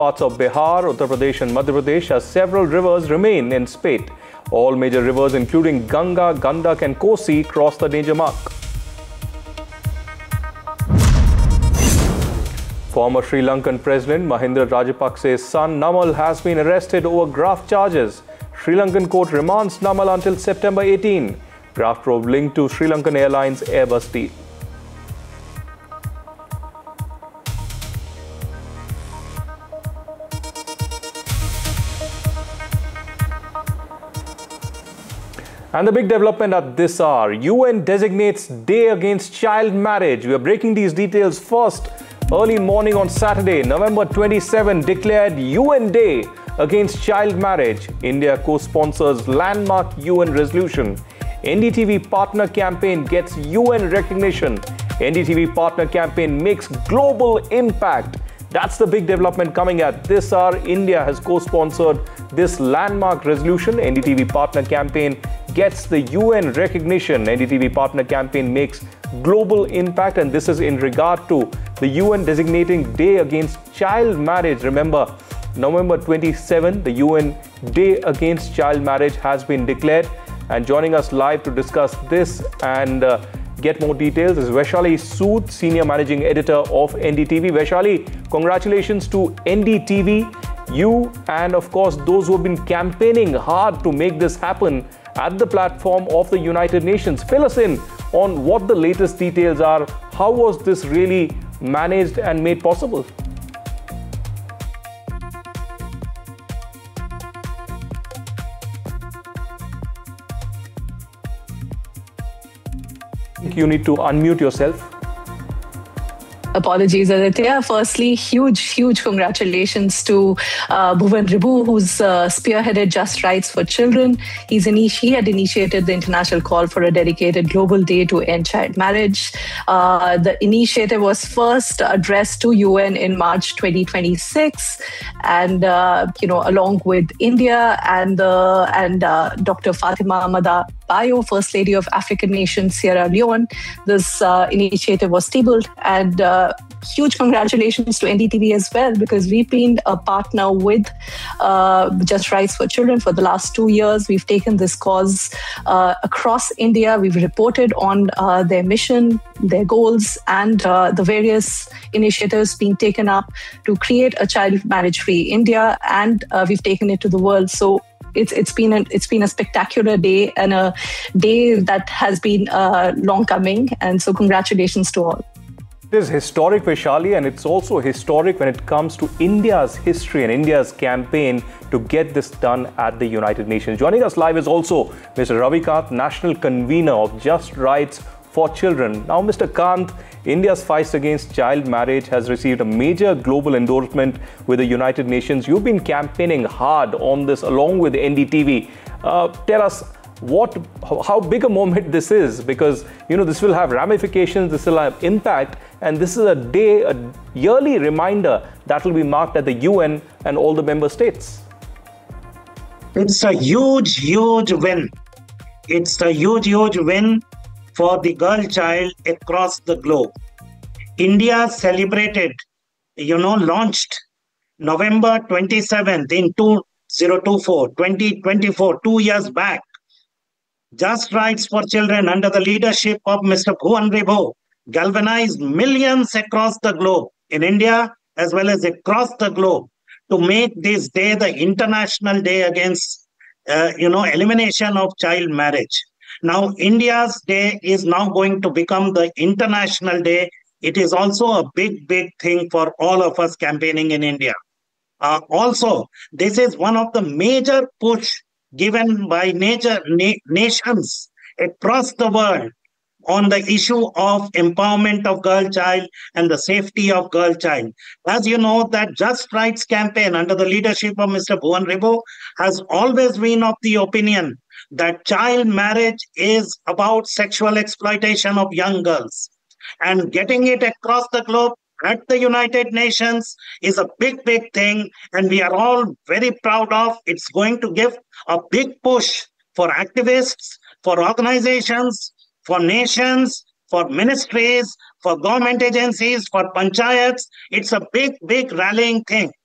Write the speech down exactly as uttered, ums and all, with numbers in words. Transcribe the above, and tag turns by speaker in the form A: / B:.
A: Parts of Bihar, Uttar Pradesh and Madhya Pradesh, as several rivers remain in spate. All major rivers including Ganga, Gandak and Kosi cross the danger mark. Former Sri Lankan President Mahinda Rajapakse's son Namal has been arrested over graft charges. Sri Lankan court remands Namal until September eighteenth. Graft probe linked to Sri Lankan Airlines Airbus deal. And the big development at this hour, U N designates Day Against Child Marriage. We are breaking these details first. Early morning on Saturday, November twenty-seventh, declared U N Day Against Child Marriage. India co-sponsors landmark U N resolution. N D T V partner campaign gets U N recognition. N D T V partner campaign makes global impact. That's the big development coming at this hour. India has co-sponsored this landmark resolution. N D T V partner campaign gets the U N recognition. N D T V partner campaign makes global impact, and this is in regard to the U N designating Day Against Child Marriage. Remember, November twenty-seventh, the U N Day Against Child Marriage has been declared. And joining us live to discuss this and uh, get more details is Vaishali Sood, Senior Managing Editor of N D T V. Vaishali, congratulations to N D T V, you and of course those who have been campaigning hard to make this happen at the platform of the United Nations. Fill us in on what the latest details are. How was this really managed and made possible? You need to unmute yourself.
B: Apologies, Aditya. Firstly, huge, huge congratulations to uh, Bhuvan Ribu, who's uh, spearheaded Just Rights for Children. He's initi- he had initiated the international call for a dedicated global day to end child marriage. Uh, the initiative was first addressed to U N in March twenty twenty-six, and uh, you know, along with India and uh, and uh, Doctor Fatima Mada Bayo, First Lady of African nation Sierra Leone, this uh, initiative was tabled. And uh, huge congratulations to N D T V as well, because we've been a partner with uh, Just Rights for Children for the last two years. We've taken this cause uh, across India. We've reported on uh, their mission, their goals, and uh, the various initiatives being taken up to create a child marriage-free India, and uh, we've taken it to the world. So It's it's been a, it's been a spectacular day, and a day that has been uh, long coming. And so congratulations to all.
A: It is historic, Vaishali, and it's also historic when it comes to India's history and India's campaign to get this done at the United Nations. Joining us live is also Mister Ravi Kant, National Convener of Just Rights for Children. Now, Mister Kant, India's fight against child marriage has received a major global endorsement with the United Nations. You've been campaigning hard on this along with N D T V. Uh, tell us what, how big a moment this is, because you know this will have ramifications, this will have impact, and this is a day, a yearly reminder that will be marked at the U N and all the member states.
C: It's a huge, huge win. It's a huge, huge win for the girl child across the globe. India celebrated, you know, launched November twenty-seventh in two thousand twenty-four, twenty twenty-four, two years back. Just Rights for Children, under the leadership of Mister Bhuvan Ribu, galvanized millions across the globe, in India as well as across the globe, to make this day the International Day Against, uh, you know, elimination of child marriage. Now, India's day is now going to become the International Day. It is also a big, big thing for all of us campaigning in India. Uh, also, this is one of the major push given by nature, na nations across the world on the issue of empowerment of girl child and the safety of girl child. As you know, that Just Rights campaign under the leadership of Mister Bhuvan Ribu has always been of the opinion that child marriage is about sexual exploitation of young girls. And getting it across the globe at the United Nations is a big, big thing. And we are all very proud of. It's going to give a big push for activists, for organizations, for nations, for ministries, for government agencies, for panchayats. It's a big, big rallying thing.